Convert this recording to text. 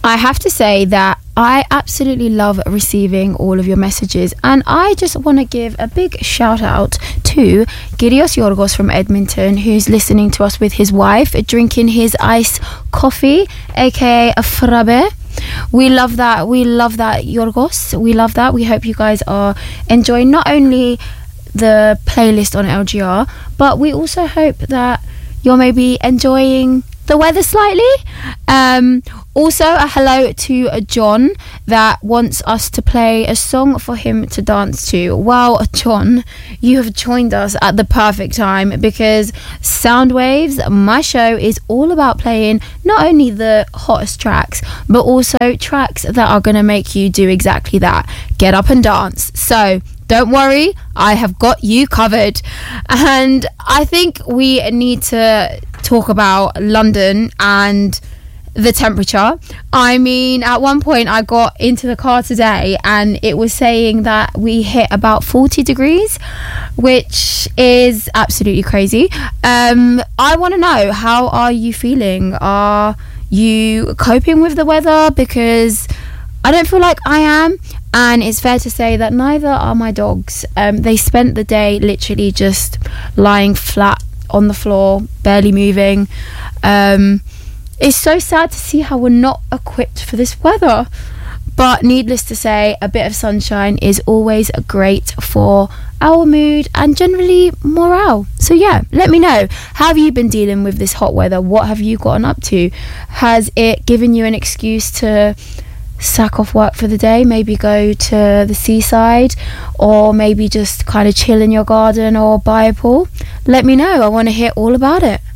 I have to say that I absolutely love receiving all of your messages, and I just want to give a big shout out to Gyrios Yorgos from Edmonton, who's listening to us with his wife, drinking his iced coffee, aka a frappe. We love that, Yorgos. We love that. We hope you guys are enjoying not only the playlist on LGR, but we also hope that you're maybe enjoying the weather slightly. Also, a hello to John that wants us to play a song for him to dance to. Well, John, you have joined us at the perfect time, because Soundwaves, my show, is all about playing not only the hottest tracks, but also tracks that are going to make you do exactly that. Get up and dance. So don't worry, I have got you covered. And I think we need to talk about London and the temperature. I mean, at one point I got into the car today and it was saying that we hit about 40 degrees, which is absolutely crazy. I want to know, how are you feeling? Are you coping with the weather? Because I don't feel like I am, and it's fair to say that neither are my dogs. They spent the day literally just lying flat on the floor, barely moving. It's so sad to see how we're not equipped for this weather. But needless to say, a bit of sunshine is always great for our mood and generally morale. So yeah, let me know. How have you been dealing with this hot weather? What have you gotten up to? Has it given you an excuse to sack off work for the day, maybe go to the seaside, or maybe just kind of chill in your garden or by a pool? Let me know. I want to hear all about it.